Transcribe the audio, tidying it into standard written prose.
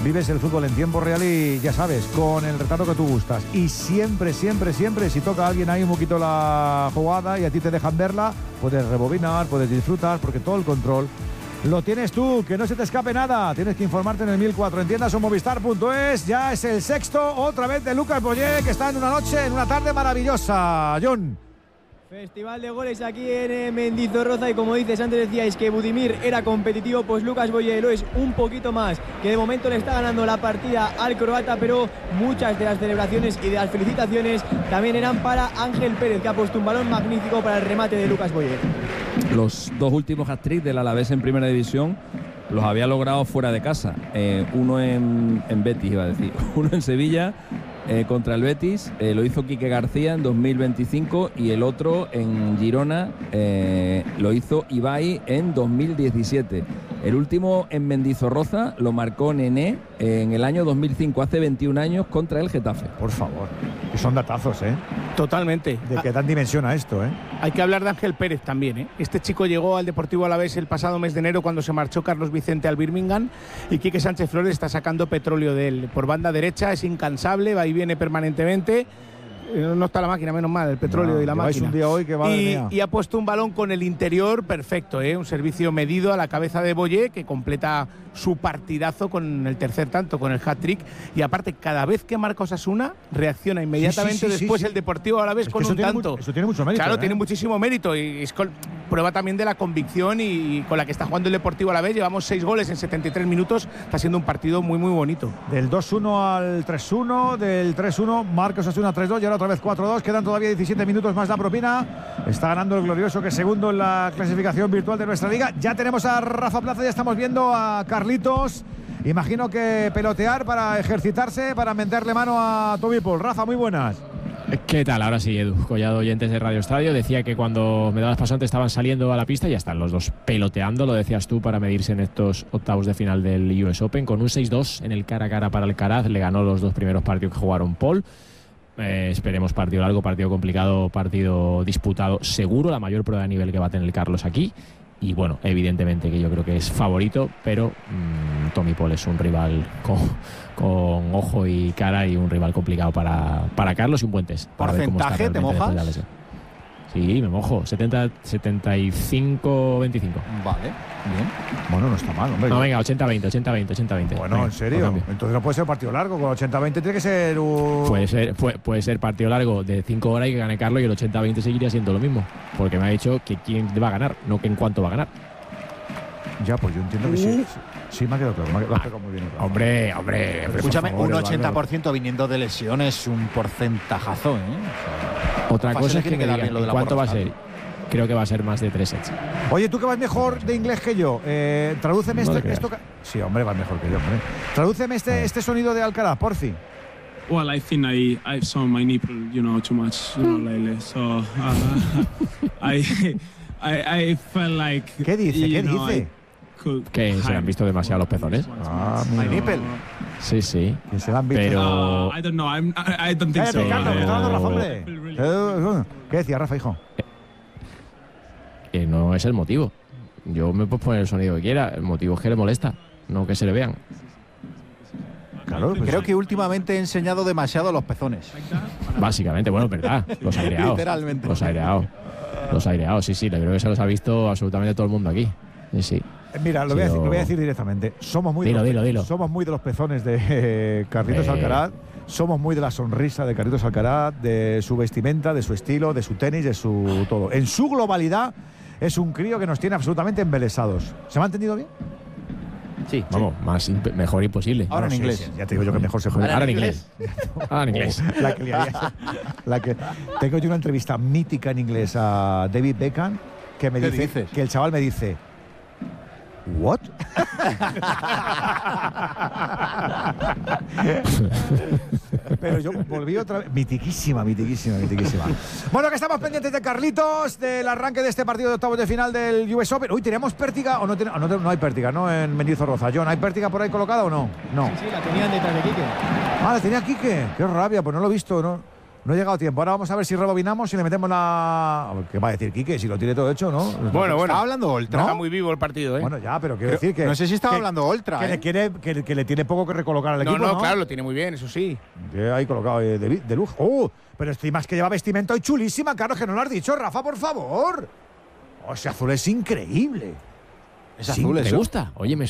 vives el fútbol en tiempo real y ya sabes, con el retrato que tú gustas. Y siempre, si toca a alguien ahí un poquito la jugada y a ti te dejan verla, puedes rebobinar, puedes disfrutar, porque todo el control lo tienes tú, que no se te escape nada. Tienes que informarte en el 1004 en tiendas o movistar.es. Ya es el sexto, otra vez de Lucas Boyé, que está en una tarde maravillosa. John. Festival de goles aquí en Mendizorroza y como dices, antes decíais que Budimir era competitivo, pues Lucas Boyé lo es un poquito más, que de momento le está ganando la partida al croata, pero muchas de las celebraciones y de las felicitaciones también eran para Ángel Pérez, que ha puesto un balón magnífico para el remate de Lucas Boyé. Los dos últimos hat-trick del Alavés en Primera División los había logrado fuera de casa, uno en Betis, iba a decir, uno en Sevilla contra el Betis, lo hizo Quique García en 2025 y el otro en Girona lo hizo Ibai en 2017. El último en Mendizorroza lo marcó Nené en el año 2005, hace 21 años, contra el Getafe. Por favor, que son datazos, ¿eh? Totalmente. De que dan dimensión a esto, ¿eh? Hay que hablar de Ángel Pérez también, ¿eh? Este chico llegó al Deportivo Alavés el pasado mes de enero cuando se marchó Carlos Vicente al Birmingham y Quique Sánchez Flores está sacando petróleo de él. Por banda derecha es incansable, va y viene permanentemente. No está la máquina, menos mal, el petróleo y la máquina. Un día hoy que y ha puesto un balón con el interior perfecto, ¿eh? Un servicio medido a la cabeza de Boyé, que completa su partidazo con el tercer tanto, con el hat-trick. Y aparte, cada vez que marca Osasuna, reacciona inmediatamente después el Deportivo Alavés con un tanto. Eso tiene mucho mérito. Claro, tiene muchísimo mérito y es prueba también de la convicción y con la que está jugando el Deportivo Alavés. Llevamos 6 goles en 73 minutos. Está siendo un partido muy, muy bonito. Del 2-1 al 3-1, del 3-1 marca Osasuna 3-2 y ahora otra vez 4-2. Quedan todavía 17 minutos más la propina. Está ganando el glorioso, que es segundo en la clasificación virtual de nuestra liga. Ya tenemos a Rafa Plaza, ya estamos viendo a Carlitos. Imagino que pelotear para ejercitarse, para meterle mano a Tommy Paul. Rafa, muy buenas. ¿Qué tal? Ahora sí, Edu, Collado, oyentes de Radio Estadio. Decía que cuando me dabas paso antes estaban saliendo a la pista y ya están los dos peloteando, lo decías tú, para medirse en estos octavos de final del US Open. Con un 6-2 en el cara a cara para Alcaraz, le ganó los dos primeros partidos que jugaron Paul. Esperemos partido largo, partido complicado, partido disputado seguro, la mayor prueba de nivel que va a tener Carlos aquí. Y bueno, evidentemente que yo creo que es favorito, pero Tommy Paul es un rival con ojo y cara y un rival complicado para Carlos y un buen test. ¿Porcentaje te mojas? Sí, me mojo. 75-25. Vale, bien. Bueno, no está mal, hombre. No, venga, 80-20. Bueno, venga, ¿en serio? Entonces no puede ser partido largo. Con 80-20 tiene que ser un... Puede ser partido largo de 5 horas y que gane Carlos, y el 80-20 seguiría siendo lo mismo. Porque me ha dicho que quién va a ganar, no que en cuánto va a ganar. Ya, pues yo entiendo que sí. Sí, me ha quedado claro. Lo has pegado muy bien. Hombre. Escúchame, favor, un 80% viniendo de lesiones es un porcentajazo, ¿eh? Otra cosa es que me digan cuánto va a ser. Creo que va a ser más de 3 sets. Oye, tú que vas mejor de inglés que yo, tradúceme esto. Sí, hombre, vas mejor que yo, hombre. Tradúceme este sonido de Alcaraz, por fin. Well, I think I've shown my nipple, too much, lately. So I felt like. ¿Qué dice? ¿Qué dice? Que se le han visto demasiado los pezones. My nipple. Sí. Que se le han visto. Pero I don't know. I don't think so. Ricardo, que está dando razón, hombre. ¿Qué decía, Rafa, hijo? Que no es el motivo. Yo me puedo poner el sonido que quiera. El motivo es que le molesta, no que se le vean. Claro, pues creo que últimamente he enseñado demasiado los pezones. Básicamente, bueno, es verdad. Los aireados. Literalmente. Los aireados, sí. Creo que se los ha visto absolutamente todo el mundo aquí. Sí. Mira, lo voy a decir directamente. Somos muy Somos muy de los pezones de Carlitos Alcaraz. Somos muy de la sonrisa de Carlitos Alcaraz, de su vestimenta, de su estilo, de su tenis, de su todo. En su globalidad es un crío que nos tiene absolutamente embelesados. ¿Se me ha entendido bien? Sí. Vamos, mejor imposible. Ahora en inglés. Sí, ya te digo yo que mejor se juega. Ahora en inglés. Ahora en inglés. Tengo yo una entrevista mítica en inglés a David Beckham que me dice que el chaval me dice ¿what? Pero yo volví otra vez. Mitiquísima. Bueno, que estamos pendientes de Carlitos, del arranque de este partido de octavos de final del US Open. Uy, ¿tenemos pértiga o no? No hay pértiga, ¿no? En Mendizorroza. John, ¿hay pértiga por ahí colocada o no? No. Sí, la tenían detrás de Quique. La tenía Quique. Qué rabia, pues no lo he visto, ¿no? No ha llegado tiempo. Ahora vamos a ver si rebobinamos y le metemos la… ¿Qué va a decir Quique? Si lo tiene todo hecho, ¿no? Bueno. Estaba hablando Oltra. Está muy vivo el partido, ¿eh? Bueno, ya, pero quiero decir que… No sé si estaba hablando Oltra, que le tiene poco que recolocar al equipo, ¿no? Claro, lo tiene muy bien, eso sí. Ahí colocado de lujo. Pero estoy más que lleva vestimenta hoy chulísima, Carlos, que no lo has dicho, Rafa, por favor. Ese azul es increíble. Es azul, ¿Te eso. gusta? Oye, me